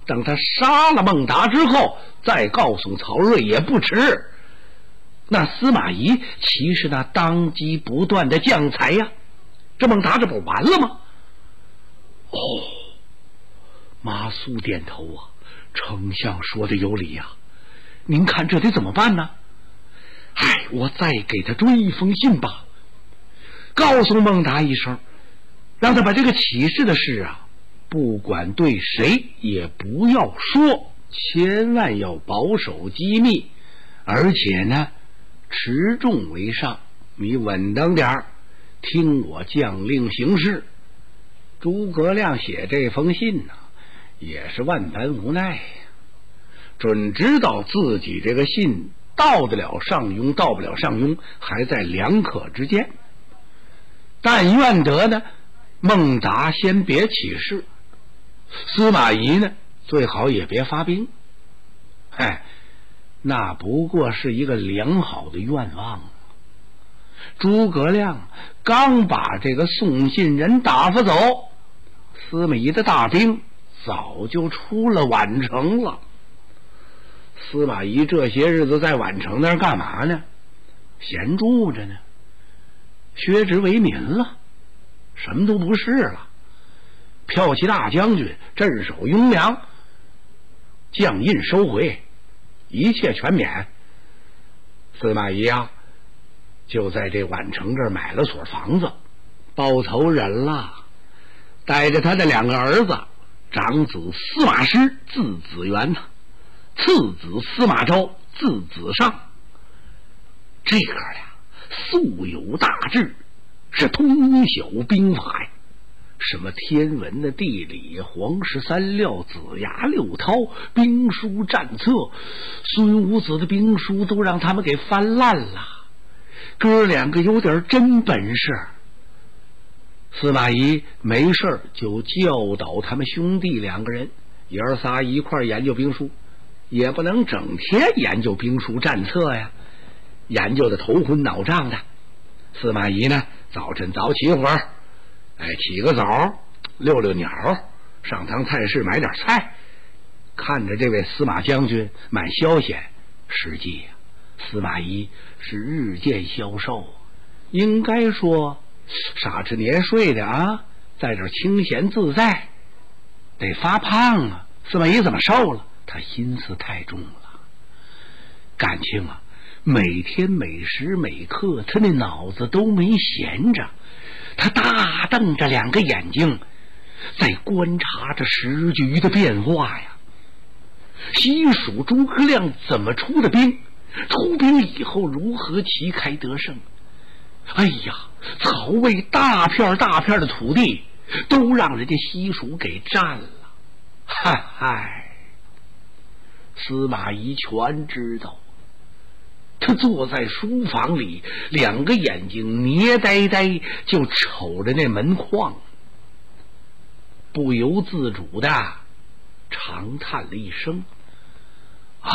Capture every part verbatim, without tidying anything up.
等他杀了孟达之后，再告诉曹睿也不迟。那司马懿岂是那当机不断的将才呀？这孟达这不完了吗？哦，马谡点头啊，丞相说的有理呀、啊。您看这得怎么办呢？哎，我再给他追一封信吧，告诉孟达一声，让他把这个起事的事啊，不管对谁也不要说，千万要保守机密，而且呢持重为上，你稳当点儿，听我将令行事。诸葛亮写这封信呢、啊，也是万般无奈呀，准知道自己这个信到得了上庸，到不了上庸，还在两可之间。但愿得呢，孟达先别起事，司马懿呢最好也别发兵。嗨，那不过是一个良好的愿望。诸葛亮刚把这个送信人打发走，司马懿的大兵早就出了宛城了。司马懿这些日子在宛城那儿干嘛呢？闲住着呢，削职为民了，什么都不是了。骠骑大将军，镇守雍凉，将印收回，一切全免。司马懿啊，就在这宛城这儿买了所房子，包头人了，带着他的两个儿子，长子司马师，字子元呐，次子司马昭，字子尚。这哥俩素有大志，是通晓兵法呀，什么天文的、地理、黄石三料、子牙六韬、兵书战策，孙武子的兵书都让他们给翻烂了。哥两个有点真本事。司马懿没事就教导他们兄弟两个人，爷儿仨一块研究兵书，也不能整天研究兵书战策呀，研究的头昏脑胀的。司马懿呢，早晨早起会儿，哎，起个早，遛遛鸟，上趟菜市买点菜，看着这位司马将军蛮消闲。实际呀、啊，司马懿是日渐消瘦，应该说傻吃年睡的啊，在这清闲自在，得发胖啊。司马懿怎么瘦了？他心思太重了，感情啊，每天每时每刻他那脑子都没闲着，他大瞪着两个眼睛，在观察着时局的变化呀。西蜀诸葛亮怎么出的兵？出兵以后如何旗开得胜？哎呀，曹魏大片大片的土地都让人家西蜀给占了。嗨嗨，司马懿全知道。他坐在书房里，两个眼睛捏呆呆，就瞅着那门框，不由自主的长叹了一声：唉。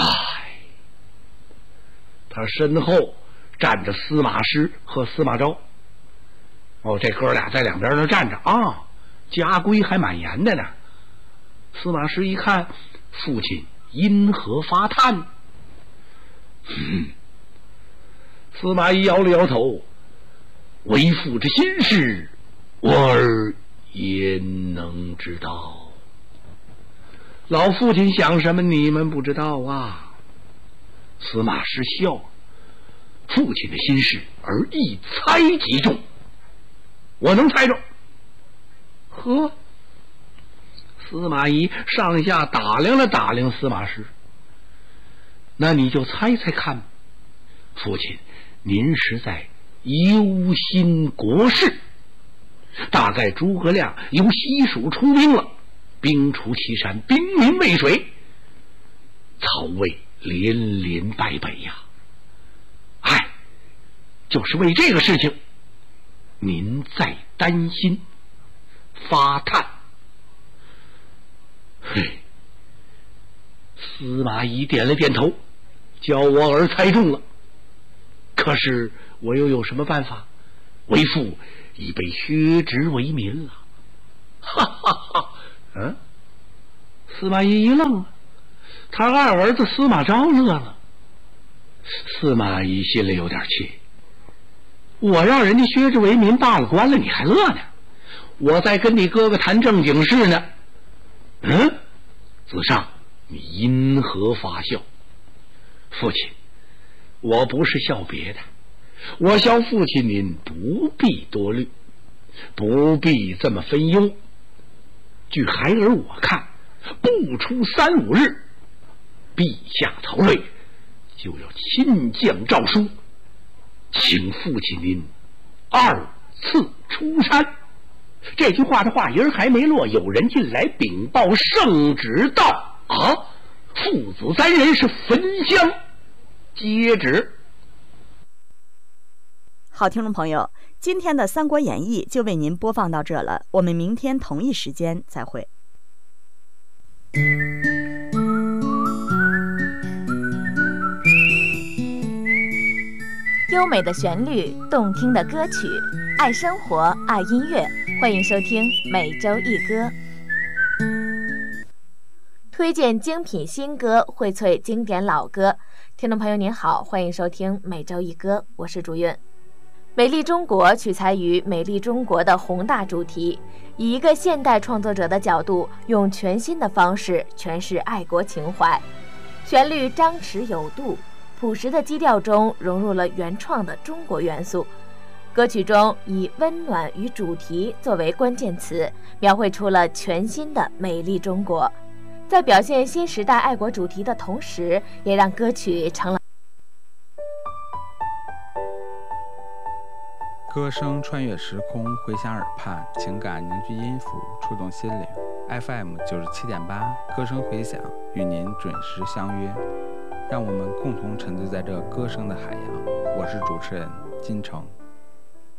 他身后站着司马师和司马昭。哦，这哥俩在两边那站着啊，家规还蛮严的呢。司马师一看父亲因何发叹，嗯，司马懿摇了摇头，为父之心事，我儿焉能知道？老父亲想什么，你们不知道啊？司马师笑了，父亲的心事，而一猜即中。我能猜中。呵，司马懿上下打量了打量司马师，那你就猜猜看，父亲，您是在忧心国事。大概诸葛亮由西蜀出兵了，兵出祁山，兵临渭水，曹魏连连败北呀！哎，就是为这个事情，您在担心发叹。嘿，司马懿点了点头，叫我儿猜中了。可是我又有什么办法？为父已被削职为民了。哈哈哈！嗯， 司马懿一愣啊，他二儿子司马昭乐了。司马懿心里有点气，我让人家薛之为民罢了官了，你还乐呢？我在跟你哥哥谈正经事呢。嗯，子尚，你因何发笑？父亲，我不是笑别的，我笑父亲您不必多虑，不必这么分忧。据孩儿我看，不出三五日，陛下曹睿就要亲降诏书，请父亲您二次出山。这句话的话音还没落，有人进来禀报圣旨道：啊，父子三人是焚香接旨。 好，听众朋友，今天的《三国演义》就为您播放到这了，我们明天同一时间再会。 优美的旋律，动听的歌曲，爱生活，爱音乐，欢迎收听每周一歌，推荐精品新歌，荟萃经典老歌。听众朋友您好，欢迎收听每周一歌，我是朱韵。美丽中国取材于美丽中国的宏大主题，以一个现代创作者的角度，用全新的方式诠释爱国情怀，旋律张弛有度，朴实的基调中融入了原创的中国元素。歌曲中以温暖与主题作为关键词，描绘出了全新的美丽中国。在表现新时代爱国主题的同时，也让歌曲成了歌声穿越时空，回响耳畔，情感凝聚音符，触动心灵。F M 九十七点八，歌声回响，与您准时相约。让我们共同沉醉在这歌声的海洋。我是主持人金城。